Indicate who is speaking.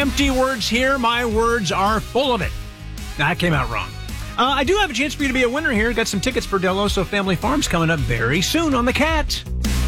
Speaker 1: empty words here. My words are full of it. That came out wrong. I do have a chance for you to be a winner here. Got some tickets for Del Oso Family Farms coming up very soon on The Cat.